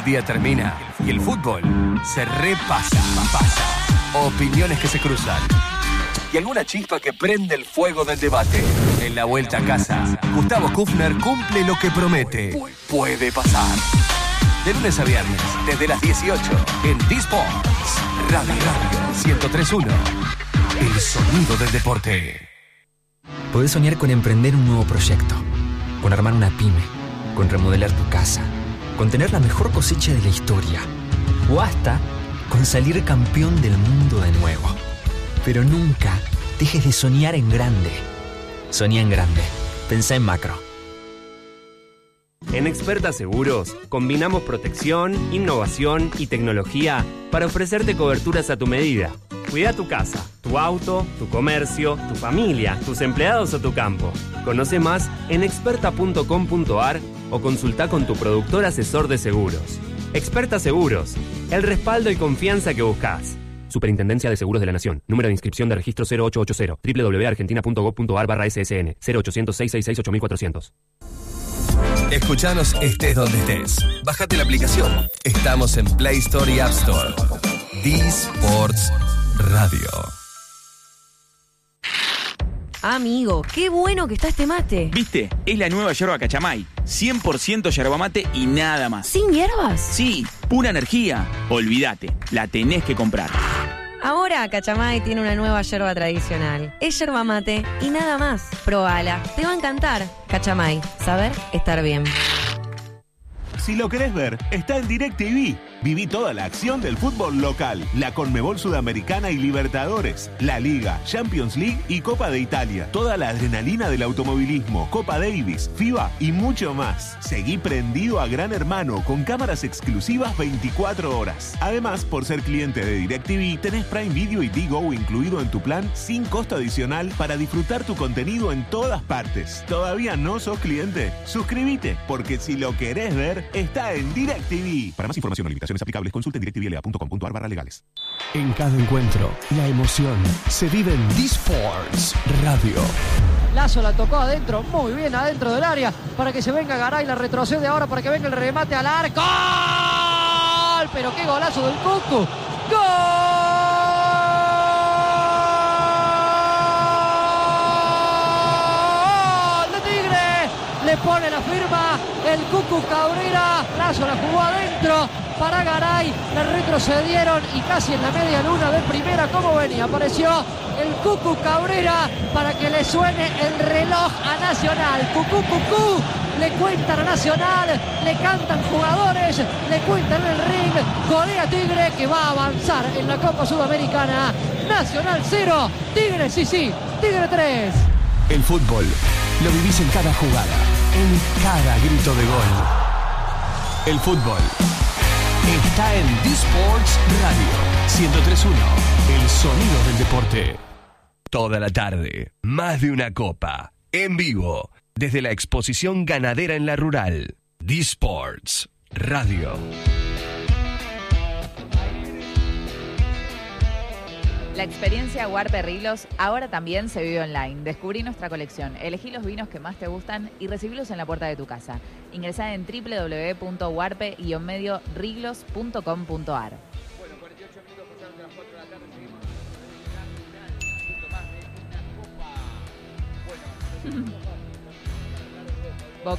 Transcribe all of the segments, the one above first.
El día termina y el fútbol se repasa. Opiniones que se cruzan y alguna chispa que prende el fuego del debate. En la vuelta a casa, Gustavo Kufner cumple lo que promete. Puede pasar. De lunes a viernes, desde las 18, en D-Sports Radio 103.1. El sonido del deporte. Podés soñar con emprender un nuevo proyecto, con armar una pyme, con remodelar tu casa, con tener la mejor cosecha de la historia, o hasta con salir campeón del mundo de nuevo. Pero nunca dejes de soñar en grande. Soñá en grande. Pensá en macro. En Experta Seguros, combinamos protección, innovación y tecnología para ofrecerte coberturas a tu medida. Cuida tu casa, tu auto, tu comercio, tu familia, tus empleados o tu campo. Conoce más en experta.com.ar o consulta con tu productor asesor de seguros. Experta Seguros, el respaldo y confianza que buscas. Superintendencia de Seguros de la Nación. Número de inscripción de registro 0880 www.argentina.gov.ar/ssn 0800 666 8400. Escuchanos estés donde estés. Bájate la aplicación. Estamos en Play Store y App Store. D-Sports Radio. Amigo, qué bueno que está este mate. ¿Viste? Es la nueva yerba Cachamay. 100% yerba mate y nada más. ¿Sin hierbas? Sí, pura energía. Olvídate, la tenés que comprar. Ahora Cachamay tiene una nueva yerba tradicional. Es yerba mate y nada más. Probala, te va a encantar. Cachamay, saber estar bien. Si lo querés ver, está en DirecTV. Viví toda la acción del fútbol local, la Conmebol Sudamericana y Libertadores, la Liga, Champions League y Copa de Italia. Toda la adrenalina del automovilismo, Copa Davis, FIBA y mucho más. Seguí prendido a Gran Hermano con cámaras exclusivas 24 horas. Además, por ser cliente de DirecTV, tenés Prime Video y Digo incluido en tu plan sin costo adicional para disfrutar tu contenido en todas partes. ¿Todavía no sos cliente? Suscríbete, porque si lo querés ver, está en DirecTV. Para más información o limitaciones aplicables, consulten directvla.com.ar/legales. En cada encuentro, la emoción se vive en D-Sports Radio. Lazo la tocó adentro, muy bien adentro del área, para que se venga Garay, la retrocede ahora para que venga el remate al arco. ¡Gol! Pero qué golazo del Cucu. ¡Gol de Tigre! Le pone la firma el Cucu Cabrera. Lazo la jugó adentro para Garay, la retrocedieron y casi en la media luna de primera, como venía, apareció el Cucu Cabrera para que le suene el reloj a Nacional. Cucú, cucú, le cuentan a Nacional, le cantan jugadores, le cuentan en el ring. Golea Tigre, que va a avanzar en la Copa Sudamericana. Nacional 0, Tigre sí, Tigre 3. El fútbol lo vivís en cada jugada, en cada grito de gol. El fútbol está en D-Sports Radio 103.1, el sonido del deporte. Toda la tarde, más de una copa, en vivo, desde la exposición ganadera en la rural. D-Sports Radio. La experiencia Warpe Riglos ahora también se vive online. Descubrí nuestra colección, elegí los vinos que más te gustan y recibílos en la puerta de tu casa. Ingresá en www.warpe-riglos.com.ar. Bueno, 48 minutos pasaron de las 4 de la tarde, seguimos Boca.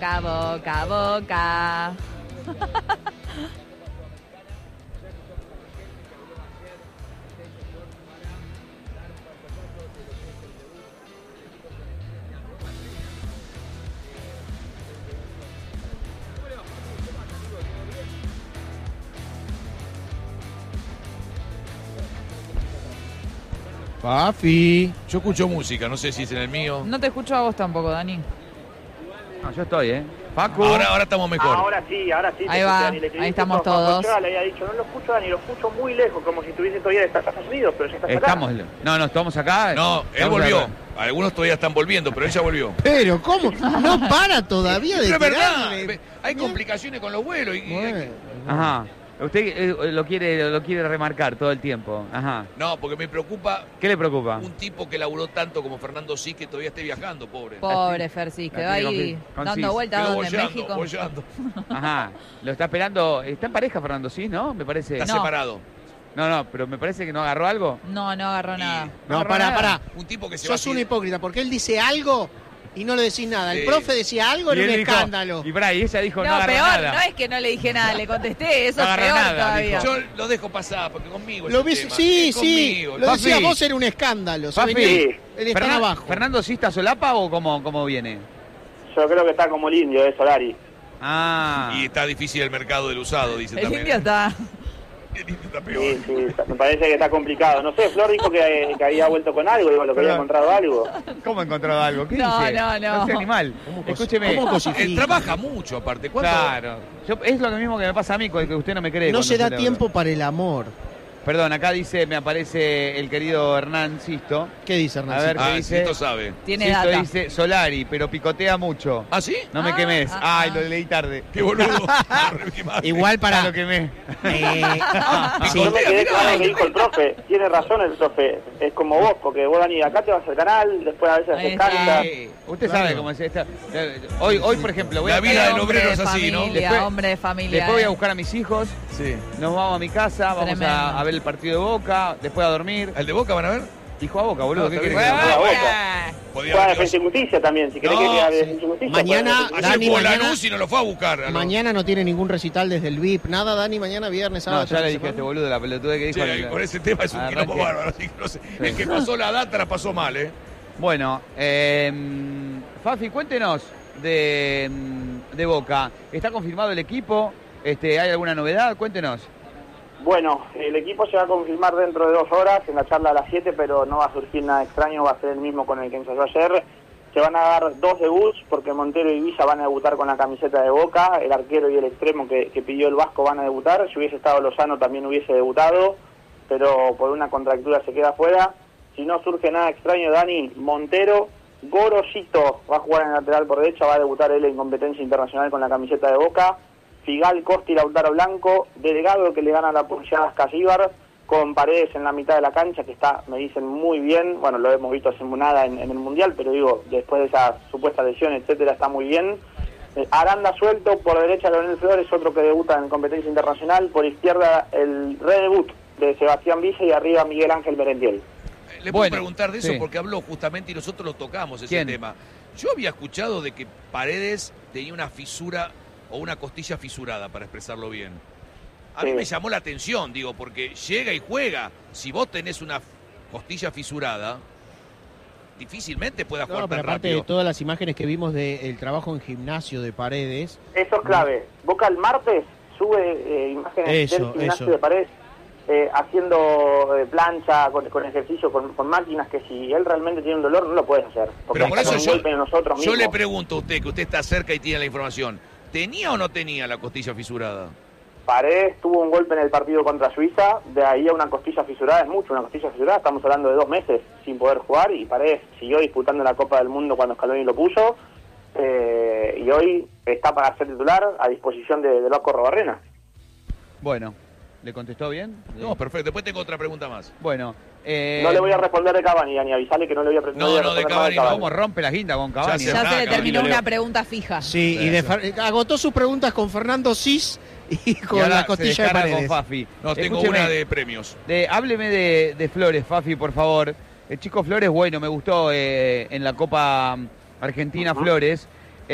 Papi, yo escucho música, no sé si es en el mío. No te escucho a vos tampoco, Dani. No, yo estoy, Paco. Ahora estamos mejor. Ahora sí. Ahí va, ahí estamos todos. Le había dicho, no lo escucho, Dani, lo escucho muy lejos, como si estuviese todavía en Estados Unidos, pero ya estás acá. No, estamos acá. No, él volvió. Algunos todavía están volviendo, pero él ya volvió. Pero, ¿cómo? No para todavía de es verdad. tirarle. Hay complicaciones con los vuelos. Bueno. Ajá. Usted lo quiere remarcar todo el tiempo. Ajá. No, porque me preocupa. ¿Qué le preocupa? Un tipo que laburó tanto como Fernando Cis, que todavía esté viajando, pobre. Pobre Fercis, quedó ahí dando vueltas donde en México. Bollando. Ajá. Lo está esperando. Está en pareja Fernando Cis, ¿no? Me parece. Está separado. No, pero me parece que no agarró algo. No agarró nada. No, pará. Un tipo que se Sos un hipócrita, porque él dice algo y no le decís nada. El profe decía algo, era un escándalo. Y ella dijo, no agarró peor, nada. No es que no le dije nada, le contesté, eso No es agarró peor nada, todavía. Yo lo dejo pasar, porque conmigo Lo vi, sí, conmigo. lo decía vos, era un escándalo. Papi, él está abajo. ¿Fernando sí está solapa o cómo viene? Yo creo que está como el indio de Solari. Y está difícil el mercado del usado, dice el también. Indio está... El indio está peor. Sí, me parece que está complicado. No sé, Flor dijo que había vuelto con algo, digo, lo que había encontrado algo. ¿Cómo ha encontrado algo? ¿Qué No, dice? no. No sea animal. Escúcheme. Él trabaja mucho, aparte. ¿Cuánto? Claro. Es lo mismo que me pasa a mí, que usted no me cree. No se da tiempo para el amor. Perdón, acá me aparece el querido Hernán Sisto. ¿Qué dice Hernán? A ver, ¿qué dice? Sisto sabe. Tiene Sisto data. dice Solari, pero picotea mucho. ¿Ah, sí? No me quemes. Ay, lo leí tarde. Qué boludo. Igual para... lo quemé. Yo me quedé con lo que dijo el profe. Tiene razón el profe. Es como vos, porque vos, Dani, acá te vas al canal, después a veces haces canta. Usted sabe cómo es esta. Hoy, por ejemplo, voy La a vida del obrero es así, ¿no? Hombre de familia. Después voy a buscar a mis hijos. Sí. Nos vamos a mi casa, vamos Tremendo. a ver el partido de Boca, después a dormir. ¿El de Boca van a ver? Hijo a Boca, boludo. No, ¿Qué está querés bien. que haga? Juega Defensa y Justicia también, si querés que diga Defensa y Justicia. Mañana, pues, Dani, Ayer mañana- Lanús y no lo fue a buscar. Mañana no tiene ningún recital desde el VIP. Nada, Dani, mañana, viernes, sábado. No, ya le dije a este boludo la pelotuda que dijo. Sí, con ese tema es un quilombo bárbaro. Así que no sé. El que pasó la data la pasó mal, ¿eh? Bueno, Fafi, cuéntenos de Boca. ¿Está confirmado el equipo? ¿Hay alguna novedad? Cuéntenos. Bueno, el equipo se va a confirmar dentro de 2 horas en la charla a las 7, pero no va a surgir nada extraño, va a ser el mismo con el que ensayó ayer. Se van a dar 2 debuts porque Montero y Villa van a debutar con la camiseta de Boca, el arquero y el extremo que pidió el Vasco van a debutar. Si hubiese estado Lozano también hubiese debutado, pero por una contractura se queda fuera. Si no surge nada extraño, Dani, Montero, Gorosito va a jugar en el lateral por derecha, va a debutar él en competencia internacional con la camiseta de Boca. Figal, Costa y Lautaro Blanco, Delgado que le gana la punchada a Casíbar, con Paredes en la mitad de la cancha, que está, me dicen, muy bien. Bueno, lo hemos visto hace nada en el Mundial, pero digo, después de esa supuesta lesión, etcétera, está muy bien. Aranda suelto, por derecha Leonel Flores, otro que debuta en competencia internacional, por izquierda el redebut de Sebastián Villa y arriba Miguel Ángel Merentiel. Le puedo preguntar de eso sí. porque habló justamente y nosotros lo tocamos ese ¿Quién? tema. Yo había escuchado de que Paredes tenía una fisura o una costilla fisurada, para expresarlo bien. A mí me llamó la atención, digo, porque llega y juega. Si vos tenés una costilla fisurada, difícilmente pueda jugar pero tan aparte rápido. de todas las imágenes que vimos del trabajo en gimnasio de Paredes. Eso es clave. Boca el martes sube imágenes del gimnasio de Paredes haciendo plancha, con ejercicio, con máquinas que si él realmente tiene un dolor no lo puedes hacer. Porque Pero por hasta eso con golpe en nosotros yo mismos. le pregunto a usted, que usted está cerca y tiene la información, ¿tenía o no tenía la costilla fisurada? Paredes tuvo un golpe en el partido contra Suiza, de ahí a una costilla fisurada es mucho, una costilla fisurada, estamos hablando de 2 meses sin poder jugar, y Paredes siguió disputando la Copa del Mundo cuando Scaloni lo puso, y hoy está para ser titular a disposición de Vasco Robarrena. Bueno, ¿le contestó bien? No, perfecto. Después tengo otra pregunta más. Bueno. No le voy a responder de Cavani, ni avisarle que no le voy a responder. No, de Cavani no. ¿Cómo rompe la guinda con Cavani? Ya se le terminó una pregunta fija. Sí, y agotó sus preguntas con Fernando Cis y con ahora la costilla se de descarga Paredes. con Fafi. No, tengo Escúcheme, una de premios. Hábleme de Flores, Fafi, por favor. El chico Flores, bueno, me gustó en la Copa Argentina Flores.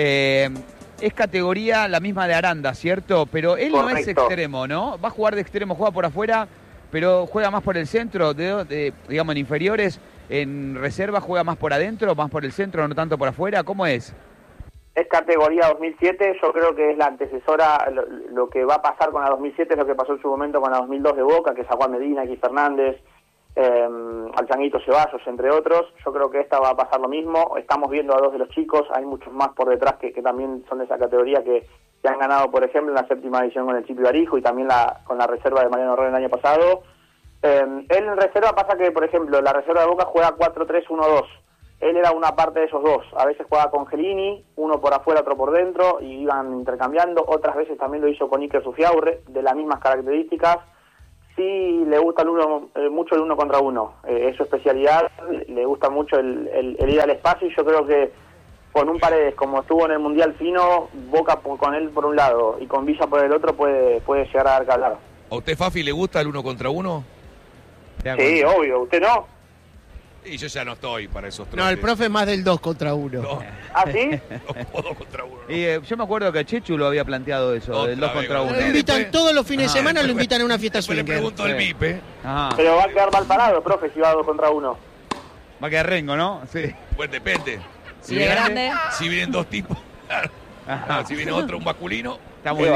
Es categoría la misma de Aranda, ¿cierto? Pero él no es extremo, ¿no? Va a jugar de extremo, juega por afuera, pero juega más por el centro, digamos en inferiores, en reserva juega más por adentro, más por el centro, no tanto por afuera. ¿Cómo es? Es categoría 2007, yo creo que es la antecesora, lo que va a pasar con la 2007 es lo que pasó en su momento con la 2002 de Boca, que sacó a Medina, X Fernández, al Changuito Ceballos, entre otros. Yo creo que esta va a pasar lo mismo. Estamos viendo a 2 de los chicos, hay muchos más por detrás que también son de esa categoría que han ganado, por ejemplo, en la 7ª edición con el Chipi Barijo y también con la reserva de Mariano Herrera el año pasado. Él en reserva pasa que, por ejemplo, la reserva de Boca juega 4-3-1-2. él era una parte de esos dos. A veces jugaba con Gelini, uno por afuera, otro por dentro, y iban intercambiando. Otras veces también lo hizo con Iker Sufiaurre, de las mismas características. Sí le gusta mucho el 1 contra 1, es su especialidad, le gusta mucho el ir al espacio, y yo creo que con un Paredes, como estuvo en el Mundial Fino, Boca con él por un lado y con Villa por el otro, puede llegar a dar que hablar. ¿A usted, Fafi, le gusta el 1 contra 1? Sí, obvio, ¿usted no? Y yo ya no estoy para esos trotes. No, el profe es más del 2 contra 1. No. ¿Ah, sí? O 2 contra 1. Y yo me acuerdo que Chechu lo había planteado eso, del 2 contra 1. Lo invitan todos los fines de semana, lo invitan a una fiesta swinger. Le pregunto al VIP, Pero va a quedar mal parado, profe, si va 2 contra 1. Va a quedar rengo, ¿no? Sí. Pues depende. Si es grande. Si vienen dos tipos. Si viene otro, un masculino. Está muy bien.